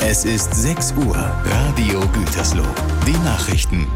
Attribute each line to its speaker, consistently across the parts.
Speaker 1: Es ist 6 Uhr. Radio Gütersloh. Die Nachrichten.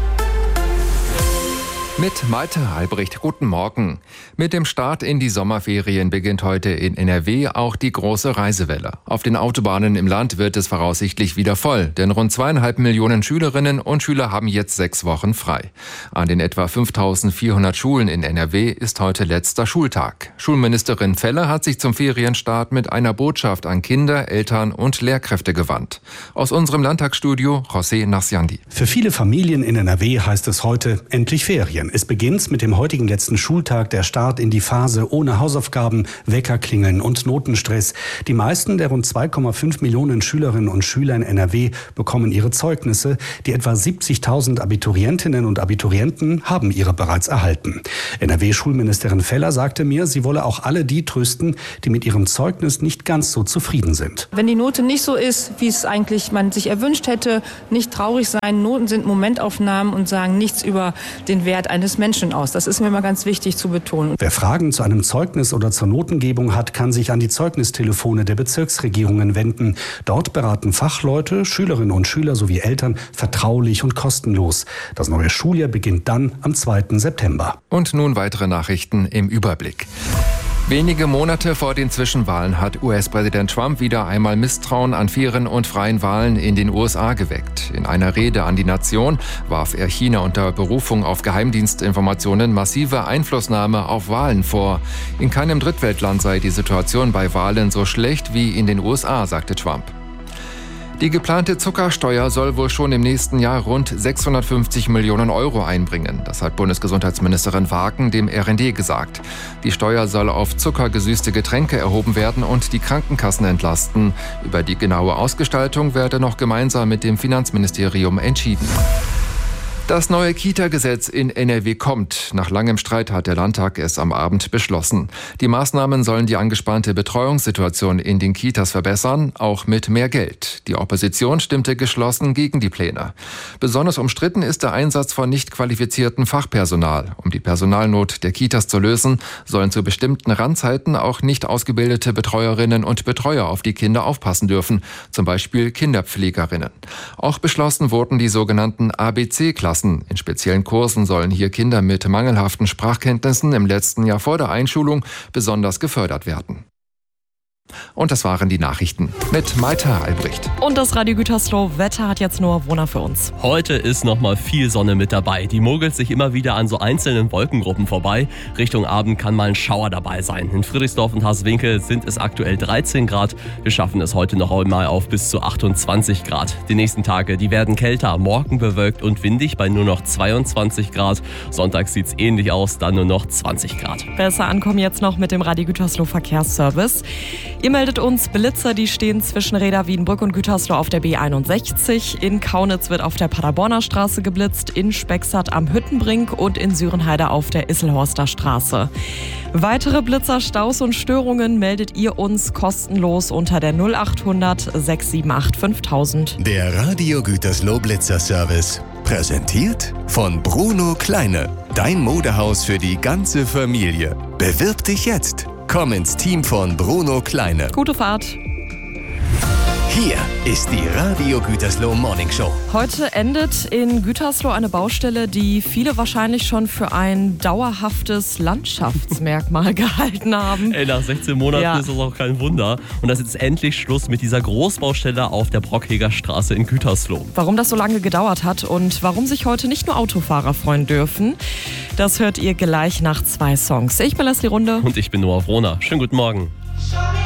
Speaker 2: Mit Malte Albrecht, guten Morgen. Mit dem Start in die Sommerferien beginnt heute in NRW auch die große Reisewelle. Auf den Autobahnen im Land wird es voraussichtlich wieder voll, denn rund 2,5 Millionen Schülerinnen und Schüler haben jetzt 6 Wochen frei. An den etwa 5.400 Schulen in NRW ist heute letzter Schultag. Schulministerin Feller hat sich zum Ferienstart mit einer Botschaft an Kinder, Eltern und Lehrkräfte gewandt. Aus unserem Landtagsstudio José Nasciandi.
Speaker 3: Für viele Familien in NRW heißt es heute endlich Ferien. Es beginnt mit dem heutigen letzten Schultag, der Start in die Phase ohne Hausaufgaben, Weckerklingeln und Notenstress. Die meisten der rund 2,5 Millionen Schülerinnen und Schüler in NRW bekommen ihre Zeugnisse. Die etwa 70.000 Abiturientinnen und Abiturienten haben ihre bereits erhalten. NRW-Schulministerin Feller sagte mir, sie wolle auch alle die trösten, die mit ihrem Zeugnis nicht ganz so zufrieden sind.
Speaker 4: Wenn die Note nicht so ist, wie es eigentlich man sich erwünscht hätte, nicht traurig sein. Noten sind Momentaufnahmen und sagen nichts über den Wert eines Menschen aus. Das ist mir immer ganz wichtig zu betonen.
Speaker 3: Wer Fragen zu einem Zeugnis oder zur Notengebung hat, kann sich an die Zeugnistelefone der Bezirksregierungen wenden. Dort beraten Fachleute, Schülerinnen und Schüler sowie Eltern vertraulich und kostenlos. Das neue Schuljahr beginnt dann am 2. September.
Speaker 2: Und nun weitere Nachrichten im Überblick. Wenige Monate vor den Zwischenwahlen hat US-Präsident Trump wieder einmal Misstrauen an fairen und freien Wahlen in den USA geweckt. In einer Rede an die Nation warf er China unter Berufung auf Geheimdienstinformationen massive Einflussnahme auf Wahlen vor. In keinem Drittweltland sei die Situation bei Wahlen so schlecht wie in den USA, sagte Trump. Die geplante Zuckersteuer soll wohl schon im nächsten Jahr rund 650 Millionen Euro einbringen. Das hat Bundesgesundheitsministerin Wagen dem RND gesagt. Die Steuer soll auf zuckergesüßte Getränke erhoben werden und die Krankenkassen entlasten. Über die genaue Ausgestaltung werde noch gemeinsam mit dem Finanzministerium entschieden. Das neue Kita-Gesetz in NRW kommt. Nach langem Streit hat der Landtag es am Abend beschlossen. Die Maßnahmen sollen die angespannte Betreuungssituation in den Kitas verbessern, auch mit mehr Geld. Die Opposition stimmte geschlossen gegen die Pläne. Besonders umstritten ist der Einsatz von nicht qualifiziertem Fachpersonal. Um die Personalnot der Kitas zu lösen, sollen zu bestimmten Randzeiten auch nicht ausgebildete Betreuerinnen und Betreuer auf die Kinder aufpassen dürfen, zum Beispiel Kinderpflegerinnen. Auch beschlossen wurden die sogenannten ABC-Klassen. In speziellen Kursen sollen hier Kinder mit mangelhaften Sprachkenntnissen im letzten Jahr vor der Einschulung besonders gefördert werden. Und das waren die Nachrichten mit Malte Albrecht.
Speaker 5: Und das Radio Gütersloh Wetter hat jetzt nur Wohner für uns.
Speaker 6: Heute ist nochmal viel Sonne mit dabei. Die mogelt sich immer wieder an so einzelnen Wolkengruppen vorbei. Richtung Abend kann mal ein Schauer dabei sein. In Friedrichsdorf und Haßwinkel sind es aktuell 13 Grad. Wir schaffen es heute noch einmal auf bis zu 28 Grad. Die nächsten Tage, die werden kälter. Morgen bewölkt und windig bei nur noch 22 Grad. Sonntag sieht es ähnlich aus, dann nur noch 20 Grad.
Speaker 5: Besser ankommen jetzt noch mit dem Radio Gütersloh Verkehrsservice. Ihr meldet uns Blitzer, die stehen zwischen Reda, Wiedenbrück und Gütersloh auf der B61. In Kaunitz wird auf der Paderborner Straße geblitzt, in Spexart am Hüttenbrink und in Sürenheide auf der Isselhorster Straße. Weitere Blitzer, Staus und Störungen meldet ihr uns kostenlos unter der 0800 678 5000.
Speaker 1: Der Radio Gütersloh Blitzer Service. Präsentiert von Bruno Kleine. Dein Modehaus für die ganze Familie. Bewirb dich jetzt. Komm ins Team von Bruno Kleine.
Speaker 5: Gute Fahrt.
Speaker 1: Hier ist die Radio Gütersloh Morning Show.
Speaker 5: Heute endet in Gütersloh eine Baustelle, die viele wahrscheinlich schon für ein dauerhaftes Landschaftsmerkmal gehalten haben.
Speaker 6: Nach 16 Monaten ist das auch kein Wunder. Und das ist jetzt endlich Schluss mit dieser Großbaustelle auf der Brockheger Straße in Gütersloh.
Speaker 5: Warum das so lange gedauert hat und warum sich heute nicht nur Autofahrer freuen dürfen, das hört ihr gleich nach 2 Songs. Ich bin Leslie Runde.
Speaker 6: Und ich bin Noah Wrohner. Schönen guten Morgen.